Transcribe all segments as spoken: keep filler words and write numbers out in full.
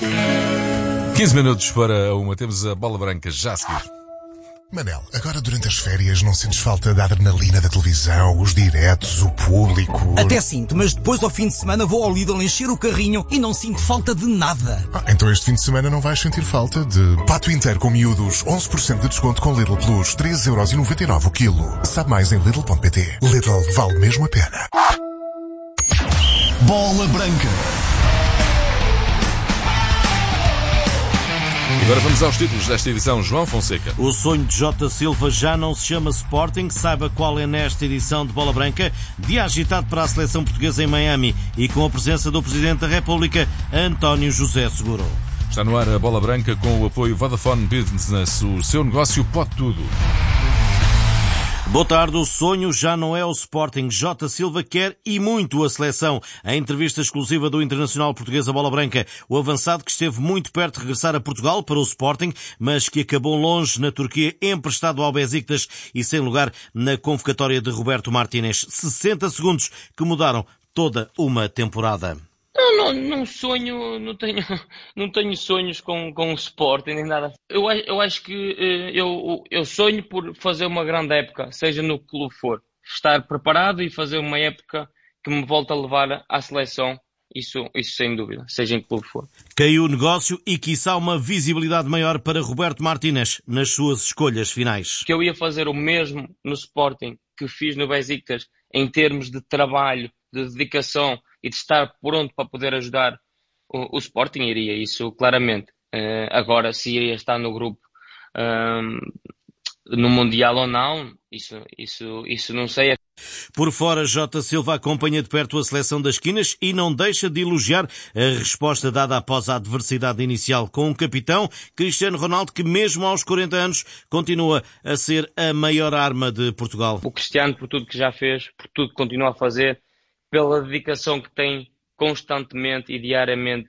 quinze minutos para uma. Temos a bola branca já a seguir. Manel, agora durante as férias não sentes falta da adrenalina da televisão, os diretos, o público? Até sinto, mas depois ao fim de semana vou ao Lidl encher o carrinho e não sinto falta de nada. Ah, então este fim de semana não vais sentir falta de pato inteiro com miúdos, onze por cento de desconto com Lidl Plus, três euros e noventa e nove o quilo. Sabe mais em Lidl ponto pt. Lidl vale mesmo a pena. Bola branca. Agora vamos aos títulos desta edição. João Fonseca. O sonho de Jota Silva já não se chama Sporting. Saiba qual é nesta edição de Bola Branca. Dia agitado para a seleção portuguesa em Miami e com a presença do Presidente da República, António José Seguro. Está no ar a Bola Branca com o apoio Vodafone Business. O seu negócio pode tudo. Boa tarde. O sonho já não é o Sporting. Jota Silva quer e muito a seleção. A entrevista exclusiva do Internacional Português a Bola Branca. O avançado que esteve muito perto de regressar a Portugal para o Sporting, mas que acabou longe na Turquia, emprestado ao Besiktas e sem lugar na convocatória de Roberto Martínez. sessenta segundos que mudaram toda uma temporada. Não, não, não sonho, não tenho, não tenho sonhos com, com o Sporting nem nada. Eu, eu acho que eu, eu sonho por fazer uma grande época, seja no que clube for. Estar preparado e fazer uma época que me volte a levar à seleção, isso, isso sem dúvida, seja em que clube for. Caiu o negócio e quiçá uma visibilidade maior para Roberto Martínez nas suas escolhas finais. Que eu ia fazer o mesmo no Sporting que fiz no Besiktas em termos de trabalho, de dedicação e de estar pronto para poder ajudar o, o Sporting, iria isso claramente. Uh, agora, se iria estar no grupo uh, no Mundial ou não, isso, isso, isso não sei. Por fora, Jota Silva acompanha de perto a seleção das Quinas e não deixa de elogiar a resposta dada após a adversidade inicial com o capitão Cristiano Ronaldo, que mesmo aos quarenta anos continua a ser a maior arma de Portugal. O Cristiano, por tudo que já fez, por tudo que continua a fazer, pela dedicação que tem constantemente e diariamente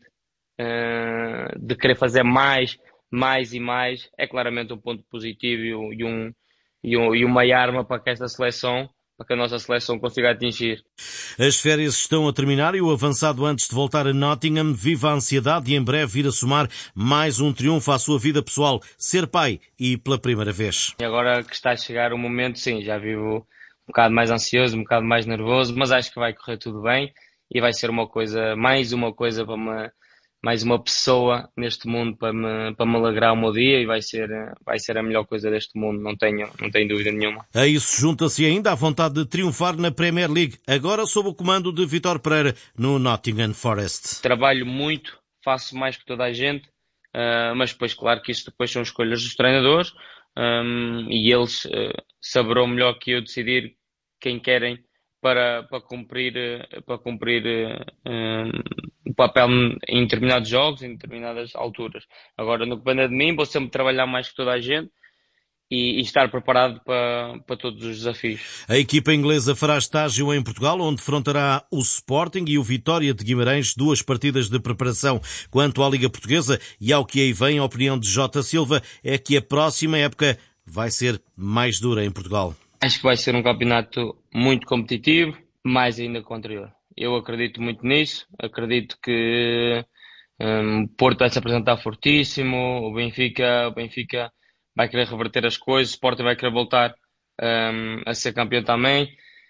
uh, de querer fazer mais, mais e mais, é claramente um ponto positivo e, um, e, um, e uma arma para que esta seleção, para que a nossa seleção consiga atingir. As férias estão a terminar e o avançado, antes de voltar a Nottingham, vive a ansiedade e em breve vir a somar mais um triunfo à sua vida pessoal, ser pai e pela primeira vez. E agora que está a chegar o momento, sim, já vivo um bocado mais ansioso, um bocado mais nervoso, mas acho que vai correr tudo bem e vai ser uma coisa, mais uma coisa para me, mais uma pessoa neste mundo para me, para me alegrar o meu dia e vai ser, vai ser a melhor coisa deste mundo, não tenho, não tenho dúvida nenhuma. A isso junta-se ainda a vontade de triunfar na Premier League, agora sob o comando de Vítor Pereira no Nottingham Forest. Trabalho muito, faço mais que toda a gente, uh, mas depois, claro que isso depois são escolhas dos treinadores. Um, e eles uh, saberão melhor que eu decidir quem querem para, para cumprir, uh, para cumprir uh, um, o papel em determinados jogos, em determinadas alturas. Agora, no que depende de mim, vou sempre trabalhar mais que toda a gente e, e estar preparado para, para todos os desafios. A equipa inglesa fará estágio em Portugal, onde defrontará o Sporting e o Vitória de Guimarães, duas partidas de preparação. Quanto à Liga Portuguesa e ao que aí vem, a opinião de Jota Silva é que a próxima época vai ser mais dura em Portugal. Acho que vai ser um campeonato muito competitivo, mais ainda que o anterior. Eu acredito muito nisso, acredito que um, o Porto vai se apresentar fortíssimo, o Benfica, o Benfica vai querer reverter as coisas, o Sporting vai querer voltar um, a ser campeão também.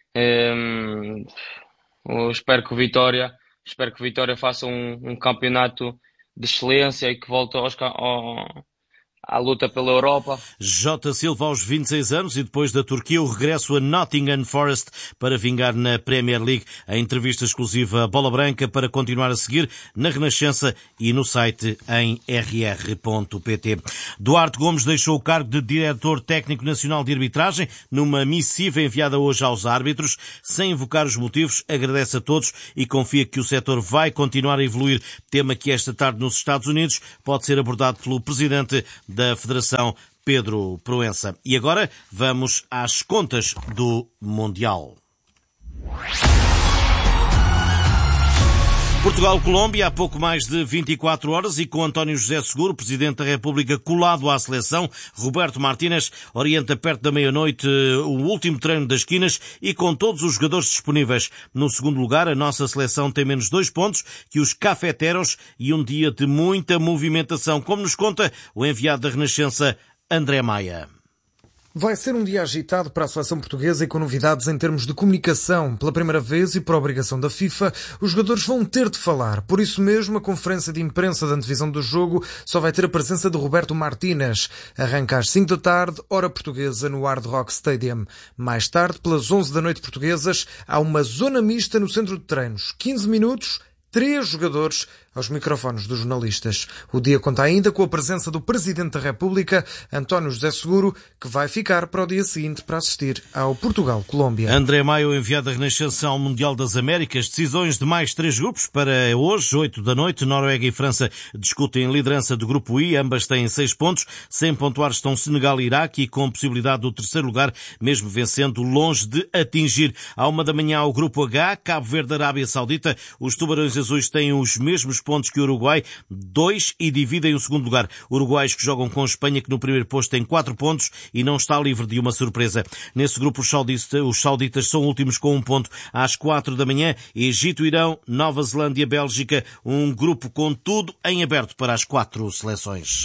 Um, eu espero que o Vitória, espero que o Vitória faça um, um campeonato de excelência e que volte aos, ao, à luta pela Europa. Jota Silva aos vinte e seis anos e depois da Turquia o regresso a Nottingham Forest para vingar na Premier League. A entrevista exclusiva Bola Branca para continuar a seguir na Renascença e no site em r r ponto p t. Duarte Gomes deixou o cargo de Diretor Técnico Nacional de Arbitragem numa missiva enviada hoje aos árbitros. Sem invocar os motivos, agradece a todos e confia que o setor vai continuar a evoluir, tema que esta tarde nos Estados Unidos pode ser abordado pelo Presidente da Federação, Pedro Proença. E agora vamos às contas do Mundial. Portugal-Colômbia, há pouco mais de vinte e quatro horas, e com António José Seguro, Presidente da República, colado à seleção, Roberto Martínez orienta perto da meia-noite o último treino das esquinas e com todos os jogadores disponíveis. No segundo lugar, a nossa seleção tem menos dois pontos que os cafeteros e um dia de muita movimentação, como nos conta o enviado da Renascença, André Maia. Vai ser um dia agitado para a seleção portuguesa e com novidades em termos de comunicação. Pela primeira vez e por obrigação da FIFA, os jogadores vão ter de falar. Por isso mesmo, a conferência de imprensa da antevisão do jogo só vai ter a presença de Roberto Martínez. Arranca às cinco da tarde, hora portuguesa, no Hard Rock Stadium. Mais tarde, pelas onze da noite portuguesas, há uma zona mista no centro de treinos. quinze minutos, três jogadores aos microfones dos jornalistas. O dia conta ainda com a presença do Presidente da República, António José Seguro, que vai ficar para o dia seguinte para assistir ao Portugal-Colômbia. André Maia, o enviado da Renascença ao Mundial das Américas. Decisões de mais três grupos para hoje, oito da noite. Noruega e França discutem liderança do grupo I. Ambas têm seis pontos. Sem pontuar estão Senegal e Iraque, e com possibilidade do terceiro lugar, mesmo vencendo, longe de atingir. À uma da manhã, o grupo H, Cabo Verde, Arábia Saudita. Os tubarões azuis têm os mesmos pontos que o Uruguai, dois, e dividem o segundo lugar. Uruguaios que jogam com a Espanha, que no primeiro posto tem quatro pontos e não está livre de uma surpresa. Nesse grupo, os sauditas, os sauditas são últimos com um ponto. Às quatro da manhã, Egito, Irão, Nova Zelândia, Bélgica, um grupo com tudo em aberto para as quatro seleções.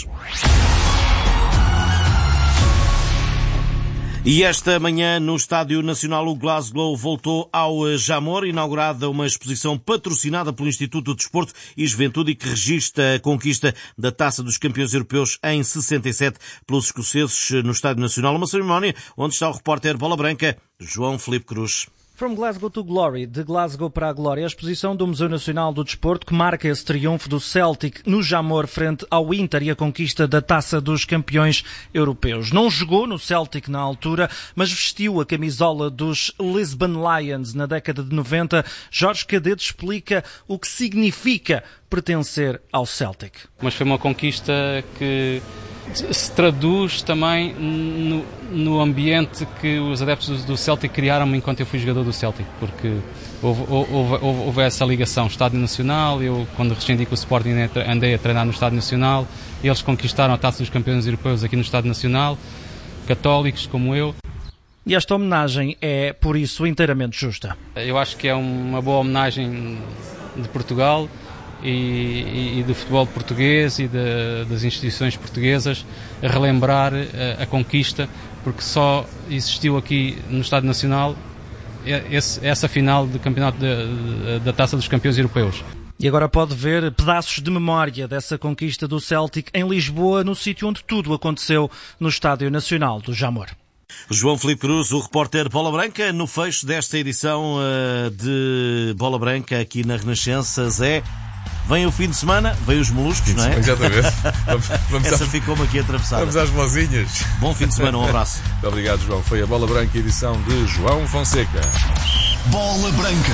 E esta manhã, no Estádio Nacional, o Glasgow voltou ao Jamor, inaugurada uma exposição patrocinada pelo Instituto de Desporto e Juventude e que registra a conquista da Taça dos Campeões Europeus em sessenta e sete pelos escoceses no Estádio Nacional. Uma cerimónia onde está o repórter Bola Branca, João Filipe Cruz. From Glasgow to Glory, de Glasgow para a Glória, a exposição do Museu Nacional do Desporto que marca esse triunfo do Celtic no Jamor frente ao Inter e a conquista da Taça dos Campeões Europeus. Não jogou no Celtic na altura, mas vestiu a camisola dos Lisbon Lions na década de noventa. Jorge Cadete explica o que significa pertencer ao Celtic. Mas foi uma conquista que se traduz também no, no ambiente que os adeptos do Celtic criaram enquanto eu fui jogador do Celtic, porque houve, houve, houve, houve essa ligação Estádio Nacional. Eu, quando rescindi com o Sporting, andei a treinar no Estádio Nacional. Eles conquistaram a Taça dos Campeões Europeus aqui no Estádio Nacional, católicos como eu. E esta homenagem é, por isso, inteiramente justa. Eu acho que é uma boa homenagem de Portugal E, e, e do futebol português e de, das instituições portuguesas a relembrar a, a conquista, porque só existiu aqui no Estádio Nacional esse, essa final de campeonato de, de, da Taça dos Campeões Europeus. E agora pode ver pedaços de memória dessa conquista do Celtic em Lisboa, no sítio onde tudo aconteceu, no Estádio Nacional do Jamor. João Filipe Cruz, o repórter Bola Branca, no fecho desta edição uh, de Bola Branca aqui na Renascença. Zé, vem o fim de semana, vem os moluscos, não é? Exatamente. Vamos, vamos Essa às, ficou-me aqui atravessada. Vamos às vozinhas. Bom fim de semana, um abraço. Muito obrigado, João. Foi a Bola Branca, edição de João Fonseca. Bola Branca.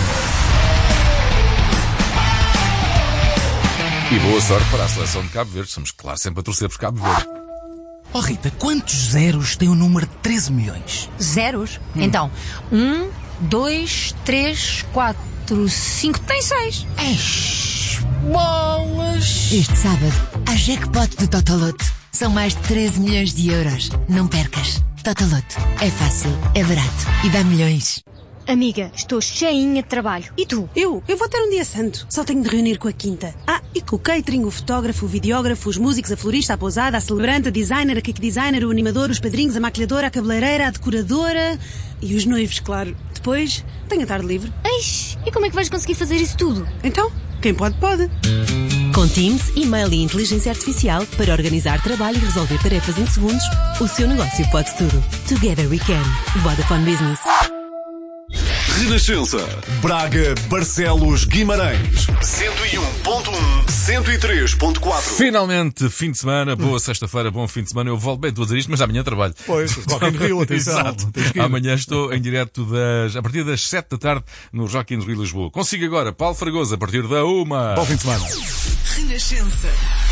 E boa sorte para a seleção de Cabo Verde. Estamos, claro, sempre a torcer por Cabo Verde. Oh Rita, quantos zeros tem o número de treze milhões? Zeros? Hum. Então, um, dois, três, quatro, cinco, tem seis. Eish, bolas! Este sábado, há jackpot do Totoloto. São mais de treze milhões de euros. Não percas. Totoloto. É fácil, é barato e dá milhões. Amiga, estou cheinha de trabalho. E tu? Eu? Eu vou ter um dia santo. Só tenho de reunir com a quinta. Ah, e com o catering, o fotógrafo, o videógrafo, os músicos, a florista, a pousada, a celebrante, a designer, a cake designer, o animador, os padrinhos, a maquilhadora, a cabeleireira, a decoradora e os noivos, claro. Depois, tenho a tarde livre. Eish, e como é que vais conseguir fazer isso tudo? Então, quem pode, pode. Com Teams, e-mail e inteligência artificial para organizar trabalho e resolver tarefas em segundos, o seu negócio pode tudo. Together we can. Vodafone Business. Renascença, Braga, Barcelos, Guimarães, cento e um ponto um, cento e três ponto quatro. Finalmente, fim de semana, boa sexta-feira, bom fim de semana. Eu volto bem, estou a dizer isto, mas amanhã trabalho. Pois, Rock in Rio, atenção. Exato. Amanhã estou em direto das, a partir das sete da tarde no Rock in Rio Lisboa. Consigo agora, Paulo Fragoso, a partir da uma. Bom fim de semana. Renascença.